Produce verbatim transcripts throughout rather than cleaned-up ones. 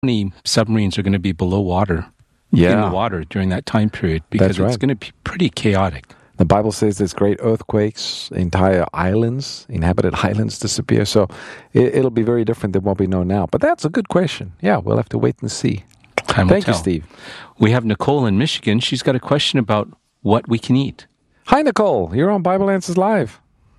many submarines are going to be below water, yeah. in the water during that time period, because right. it's going to be pretty chaotic. The Bible says there's great earthquakes, entire islands, inhabited islands disappear. So it, it'll be very different than what we know now. But that's a good question. Yeah, we'll have to wait and see. Time Thank will you, tell. Steve. We have Nicole in Michigan. She's got a question about what we can eat. Hi, Nicole. You're on Bible Answers Live.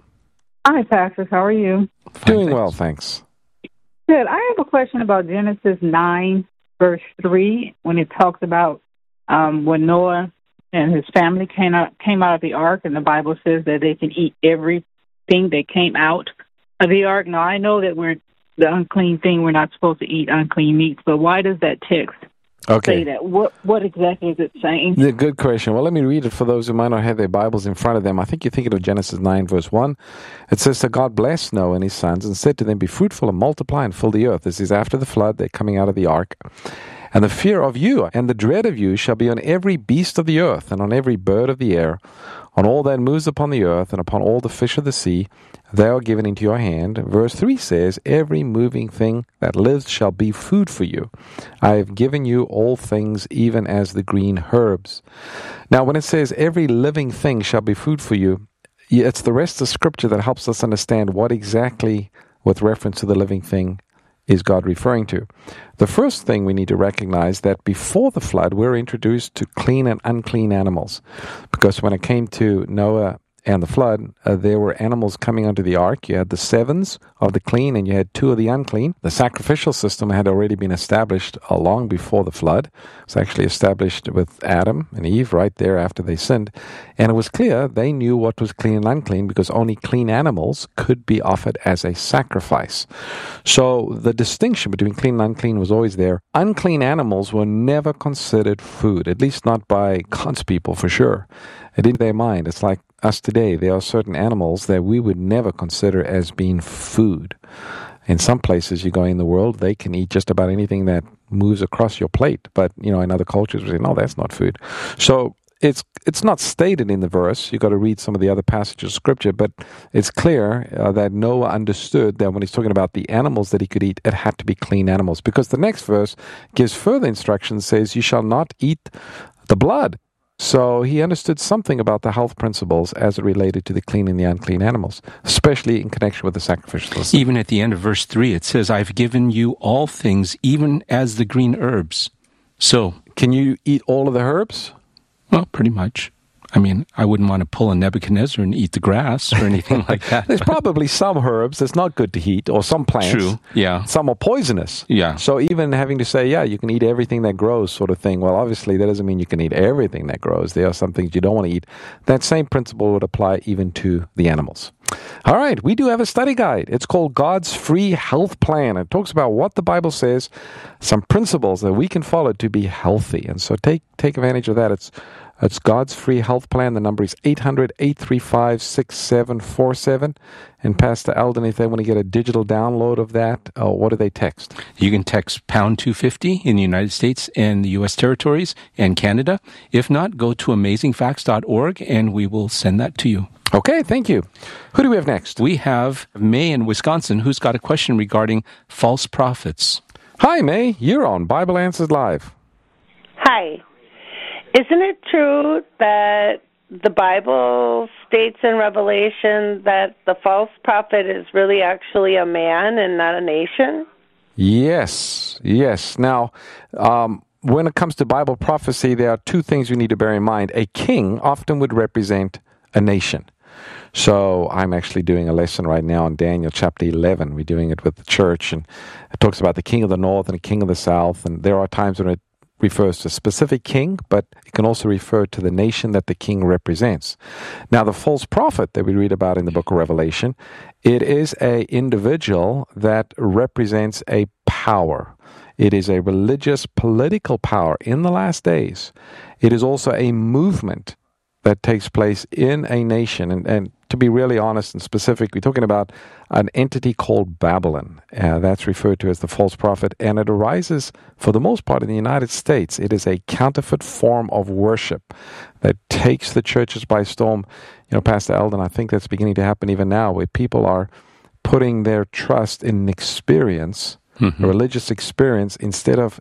Hi, Pastor. How are you? Fine, Doing thanks. well, thanks. Good. I have a question about Genesis nine, verse three, when it talks about um, when Noah and his family came out, came out of the ark, and the Bible says that they can eat everything that came out of the ark. Now, I know that we're the unclean thing, we're not supposed to eat unclean meats, but why does that text Okay. say that? What what exactly is it saying? Yeah, good question. Well, let me read it for those who might not have their Bibles in front of them. I think you're thinking of Genesis nine, verse one. It says, So God blessed Noah and his sons and said to them, Be fruitful and multiply and fill the earth. This is after the flood. They're coming out of the ark. And the fear of you and the dread of you shall be on every beast of the earth and on every bird of the air, on all that moves upon the earth and upon all the fish of the sea. They are given into your hand. Verse three says, Every moving thing that lives shall be food for you. I have given you all things, even as the green herbs. Now, when it says every living thing shall be food for you, it's the rest of Scripture that helps us understand what exactly, with reference to the living thing, is God referring to. The first thing we need to recognize that before the flood, we're introduced to clean and unclean animals. Because when it came to Noah and the flood, uh, there were animals coming onto the ark. You had the sevens of the clean and you had two of the unclean. The sacrificial system had already been established uh, long before the flood. It was actually established with Adam and Eve right there after they sinned. And it was clear they knew what was clean and unclean because only clean animals could be offered as a sacrifice. So the distinction between clean and unclean was always there. Unclean animals were never considered food, at least not by God's people for sure. It in their mind, it's like us today. There are certain animals that we would never consider as being food. In some places you go in the world, they can eat just about anything that moves across your plate. But, you know, in other cultures, we say, no, that's not food. So it's it's not stated in the verse. You've got to read some of the other passages of Scripture. But it's clear uh, that Noah understood that when he's talking about the animals that he could eat, it had to be clean animals. Because the next verse gives further instructions, says, you shall not eat the blood. So he understood something about the health principles as it related to the clean and the unclean animals, especially in connection with the sacrificial system. Even at the end of verse three, it says, I've given you all things, even as the green herbs. So, can you eat all of the herbs? Well, pretty much. I mean, I wouldn't want to pull a Nebuchadnezzar and eat the grass or anything like that. There's probably some herbs that's not good to eat, or some plants. True, yeah. Some are poisonous. Yeah. So even having to say, yeah, you can eat everything that grows sort of thing, well, obviously that doesn't mean you can eat everything that grows. There are some things you don't want to eat. That same principle would apply even to the animals. All right, we do have a study guide. It's called God's Free Health Plan. It talks about what the Bible says, some principles that we can follow to be healthy. And so take take advantage of that. It's It's God's Free Health Plan. The number is eight hundred, eight three five, six seven four seven. And Pastor Eldon, if they want to get a digital download of that, uh, what do they text? You can text pound two fifty in the United States and the U S territories and Canada. If not, go to amazing facts dot org and we will send that to you. Okay, thank you. Who do we have next? We have May in Wisconsin, who's got a question regarding false prophets. Hi, May. You're on Bible Answers Live. Hi. Isn't it true that the Bible states in Revelation that the false prophet is really actually a man and not a nation? Yes, yes. Now, um, when it comes to Bible prophecy, there are two things we need to bear in mind. A king often would represent a nation. So I'm actually doing a lesson right now in Daniel chapter eleven. We're doing it with the church, and it talks about the king of the north and the king of the south, and there are times when it refers to a specific king, but it can also refer to the nation that the king represents. Now, the false prophet that we read about in the book of Revelation, it is an individual that represents a power. It is a religious, political power in the last days. It is also a movement that takes place in a nation. And, and to be really honest and specific, we're talking about an entity called Babylon. Uh, that's referred to as the false prophet, and it arises, for the most part, in the United States. It is a counterfeit form of worship that takes the churches by storm. You know, Pastor Eldon, I think that's beginning to happen even now, where people are putting their trust in an experience mm-hmm. a religious experience instead of